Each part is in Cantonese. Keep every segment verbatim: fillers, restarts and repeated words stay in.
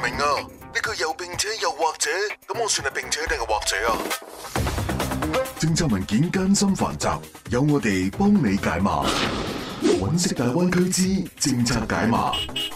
明啊，呢個又並且又或者，咁我算係並且定係或者啊？政策文件艱辛繁雜，有我哋幫你解碼。揾食大灣區之政策解碼。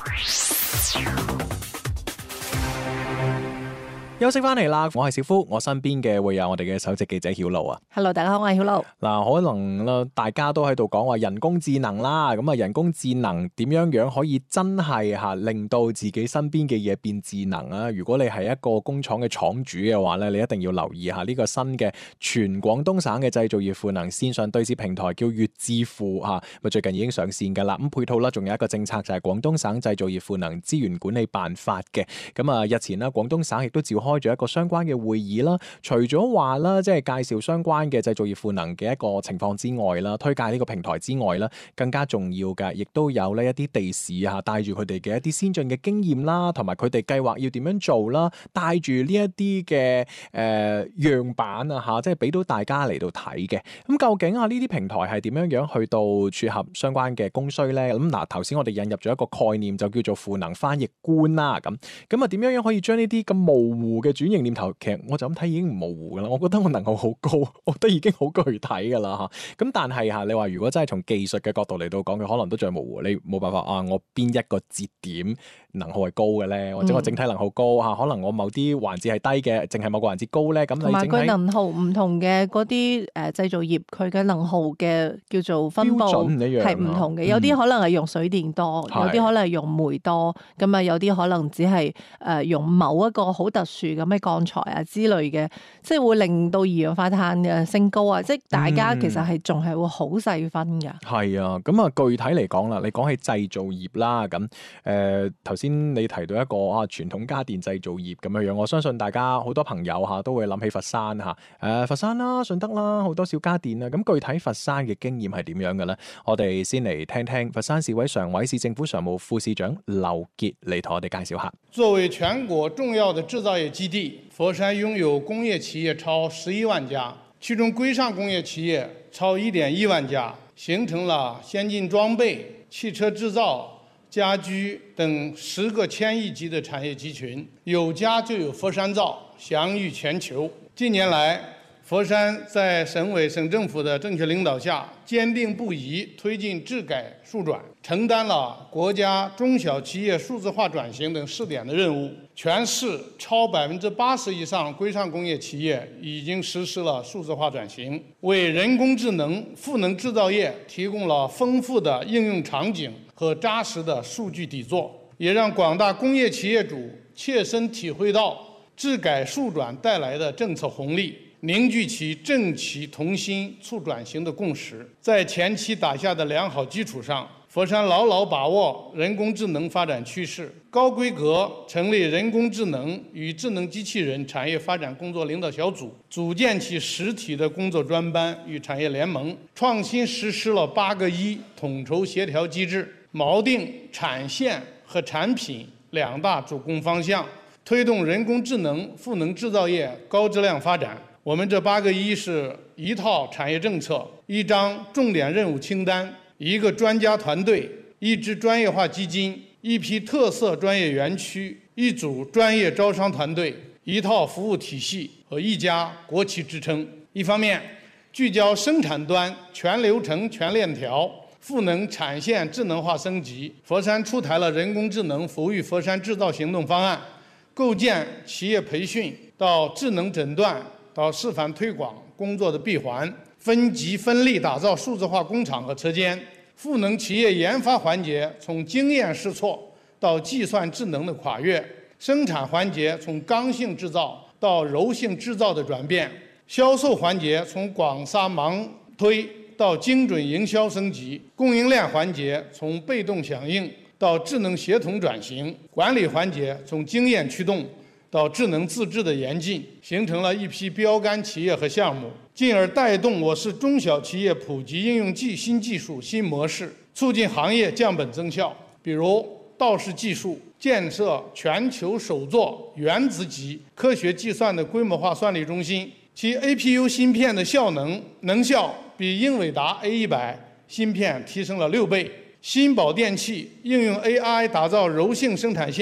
休息翻嚟啦，我係小夫，我身邊嘅會有我哋嘅首席記者曉露啊。 Hello， 大家好，我係曉露。 嗱，可能啦，大家都喺度講話人工智能啦，咁啊，人工智能點樣樣可以真係吓令到自己身邊嘅嘢變智能啊？如果你係一個工廠嘅廠主嘅話咧，你一定要留意下呢個新嘅全廣東省嘅製造業賦能線上對接平台，叫粵智庫吓，咪最近已經上線噶啦。咁配套啦，仲有一個政策就係廣東省製造業賦能資源管理辦法嘅。咁啊，日前啦，廣東省亦都召開咗一個相關嘅會議啦，除咗話啦，即係介紹相關嘅製造業賦能嘅一個情況之外啦，推介呢個平台之外啦，更加重要嘅，亦都有呢一啲地市啊，帶住佢哋嘅一啲先進嘅經驗啦，同埋佢哋計劃要點樣做啦，帶住呢一啲嘅誒樣板啊吓，即係俾到大家嚟到睇嘅。咁究竟啊呢啲平台係點樣樣去到撮合相關嘅供需咧？咁嗱，頭先我哋引入咗一個概念，就叫做賦能翻譯官啦。咁咁啊，點樣樣可以將呢啲咁模糊嘅轉型念頭，其實我就咁睇已經唔模糊噶啦。我覺得我能夠好高，我覺得已經好具體噶啦吓。咁但係吓，你話如果真係從技術嘅角度嚟到講，佢可能都仲係模糊。你冇辦法啊，我邊一個節點能耗係高嘅咧，或者我整體能耗高吓、嗯，可能我某啲環節係低嘅，淨係某個環節高咧。咁同埋佢能耗唔同嘅嗰啲誒製造業，佢嘅能耗嘅叫做分佈係唔同嘅。有啲可能係用水電多，嗯、有啲可能係用煤多，咁啊有啲可能只係誒用某一個好特殊咁嘅鋼材啊之類嘅，即係會令到二氧化碳嘅升高啊！即係大家其實係仲係會好細分㗎。係、 嗯、啊，咁啊具體嚟講啦，你講起製造業啦，咁誒頭先你提到一個啊傳統家電製造業咁樣樣，我相信大家好多朋友嚇都會諗起佛山嚇，誒、呃、佛山啦、順德啦，好多小家電啊。咁具體佛山嘅經驗係點樣嘅咧？我哋先嚟聽聽佛山市委常委、市政府常務副市長劉傑嚟同我哋介紹下。 作為全國重要的製造業基地，佛山擁有工業企業超十一萬家，其中規上工業企業超一點一萬家，形成了先進裝備、汽車製造、家居等十個千億級的產業集群，有家就有佛山造，享譽全球。近年來，佛山在省委省政府的正確領導下，堅定不移推進智改數轉，承擔了國家中小企業數字化轉型等試點的任務。全市超百分之八十以上規上工業企業已經實施了數字化轉型，為人工智能賦能製造業提供了豐富的應用場景和扎實的數據底座，也讓廣大工業企業主切身體會到智改數轉帶來的政策紅利，凝聚起政企同心促轉型的共識。在前期打下的良好基礎上，佛山牢牢把握人工智能發展趨勢，高規格成立人工智能與智能機器人產業發展工作領導小組，組建起實體的工作專班與產業聯盟，創新實施了八個一統籌協調機制，錨定產線和產品兩大主攻方向，推動人工智能賦能製造業高質量發展。我們這八個一是一套產業政策，一張重點任務清單，一個專家團隊，一支專業化基金，一批特色專業園區，一組專業招商團隊，一套服務體系和一家國企支撐。一方面，聚焦生產端全流程全鏈條，賦能產線智能化升級。佛山出台了人工智能服務佛山製造行動方案，構建企業培訓到智能診斷到示範推廣工作的閉環，分級分力打造數字化工廠和車間，賦能企業研發環節從經驗試錯到計算智能的跨越，生產環節從剛性製造到柔性製造的轉變，銷售環節從廣撒盲推到精準營銷升級，供應鏈環節從被動響應到智能協同轉型，管理環節從經驗驅動到智能自治的嚴進，形成了一批標杆企業和項目，進而帶動我市中小企業普及應用技新技術新模式，促進行業降本增效。比如道氏技術建設全球首座原子級科學計算的規模化算力中心，其 A P U 芯片的效能能效比英偉達 A 一百 芯片提升了六倍。新寶電器應用 A I 打造柔性生產線，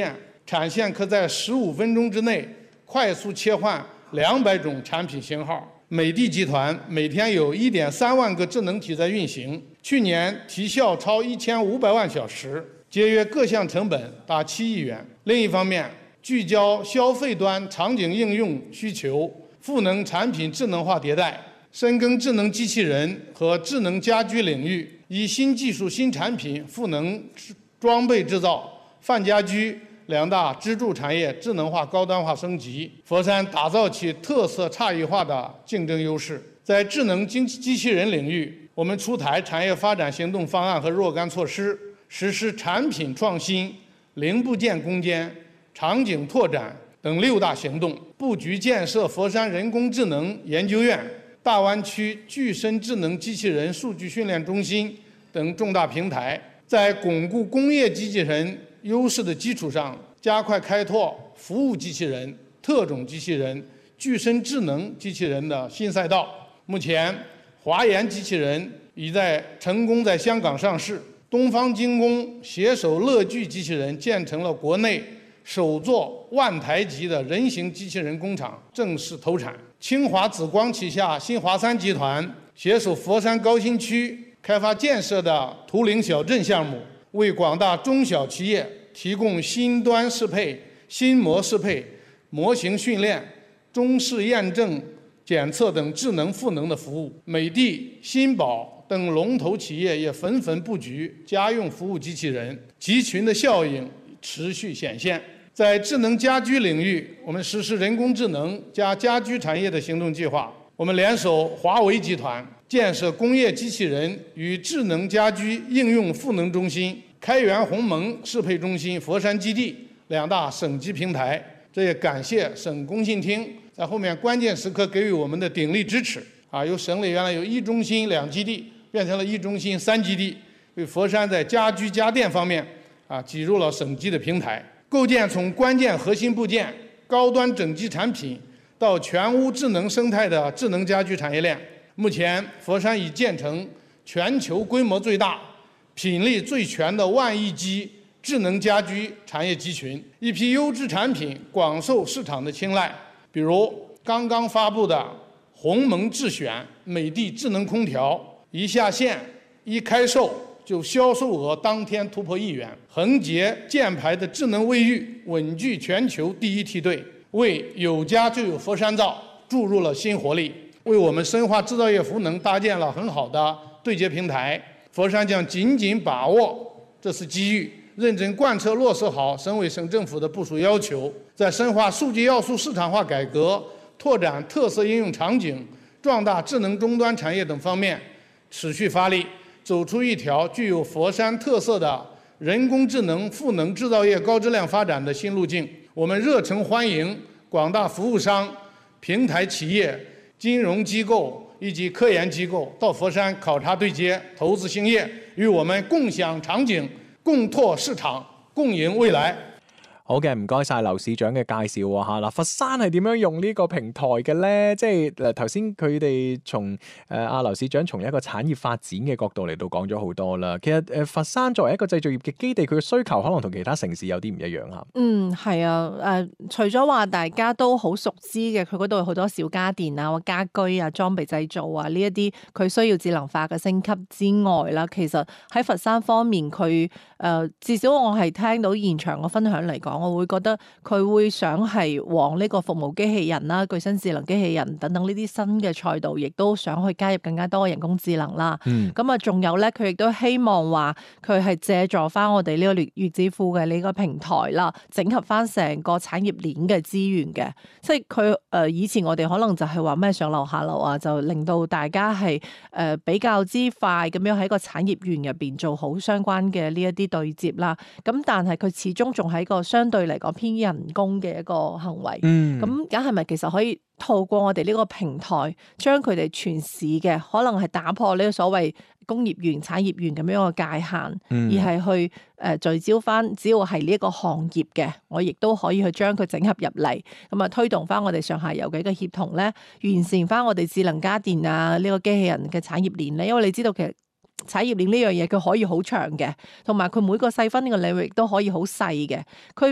產線可在十五分鐘之內快速切換兩百種產品型號。美的集團每天有一點三萬個智能體在運行，去年提效超一千五百萬小時，節約各項成本達七億元。另一方面，聚焦消費端場景應用需求，賦能產品智能化迭代，深耕智能機器人和智能家居領域，以新技術新產品賦能裝備製造、泛家居兩大支柱產業智能化高端化升級，佛山打造其特色差異化的競爭優勢。在智能機機器人領域，我們出台產業發展行動方案和若干措施，實施產品創新、零部件攻堅、場景拓展等六大行動，布局建設佛山人工智能研究院、大灣區具身智能機器人數據訓練中心等重大平台，在鞏固工業機器人優勢的基礎上，加快開拓服務機器人、特種機器人、具身智能機器人的新賽道。目前，華研機器人已在成功在香港上市，東方精工攜手樂聚機器人建成了國內首座萬台級的人形機器人工廠，正式投產。清華紫光旗下新華三集團攜手佛山高新區開發建設的圖靈小鎮項目，為廣大中小企業提供新端適配、新模適配、模型訓練、中試驗證檢測等智能賦能的服務。美的、新寶等龍頭企業也紛紛布局家用服務機器人，集群的效應持續顯現。在智能家居領域，我們實施人工智能加家居產業的行動計劃。我們聯手華為集團建設工業機器人與智能家居應用賦能中心、開源鴻蒙適配中心、佛山基地兩大省級平台。這也感謝省工信廳在後面關鍵時刻給予我們的鼎力支持。啊，由省裏原來有一中心兩基地，變成了一中心三基地，為佛山在家居家電方面啊擠入了省級的平台，構建從關鍵核心部件、高端整機產品到全屋智能生態的智能家居產業鏈。目前，佛山已建成全球規模最大、品類最全的萬億機智能家居產業集群，一批優質產品廣受市場的青睞。比如剛剛發布的鴻蒙智選美的智能空調，一下線一開售就銷售額當天突破億元。恆潔箭牌的智能衛浴穩居全球第一梯隊，為有家就有佛山造注入了新活力，為我們深化製造業賦能搭建了很好的對接平台。佛山將緊緊把握這次機遇，認真貫徹落實好省委省政府的部署要求，在深化數據要素市場化改革、拓展特色應用場景、壯大智能終端產業等方面持續發力，走出一條具有佛山特色的人工智能賦能製造業高質量發展的新路徑。我們熱誠歡迎廣大服務商、平台企業、金融機構以及科研機構到佛山考察對接、投資興業，與我們共享場景、共拓市場、共贏未來。 好嘅，唔該晒劉市長嘅介紹喎嚇。嗱，佛山係點樣用呢個平台嘅咧？即係誒頭先佢哋從誒阿劉市長從一個產業發展嘅角度嚟到講咗好多啦。其實誒、呃、佛山作為一個製造業嘅基地，佢嘅需求可能同其他城市有啲唔一樣嚇。 嗯，係啊，誒、呃、除咗話大家都好熟知嘅，佢嗰度有好多小家電啊、家居啊、裝備製造啊呢一啲，佢需要智能化嘅升級之外啦，其實喺佛山方面，佢誒、呃、至少我係聽到現場嘅分享嚟講。我會覺得佢會想係往呢個服務機器人啦、具身智能機器人等等呢啲新嘅賽道，亦都想去加入更加多嘅人工智能啦。咁啊、嗯，仲有咧，佢亦都希望話佢係借助翻我哋呢個粵字庫嘅呢個平台啦，整合翻成個產業鏈嘅資源嘅。即係佢誒以前我哋可能就係話咩上樓下樓啊，就令到大家係誒、呃、比較之快咁樣喺個產業園入邊做好相關嘅呢一啲對接啦。咁但係佢始終仲喺個相對嚟講偏人工嘅一個行為，咁咁係咪其實可以透過我哋呢個平台，將佢哋全市嘅可能係打破呢個所謂工業園、產業園咁樣嘅界限，嗯、而係去誒、呃、聚焦翻，只要係呢一個行業嘅，我亦都可以去將佢整合入嚟，咁啊推動翻我哋上下游嘅一個協同咧，完善翻我哋智能家電啊呢、呢個機器人嘅產業鏈咧，因為你知道其實。產業鏈呢樣嘢佢可以好長嘅，同埋佢每個細分呢個領域都可以好細嘅，佢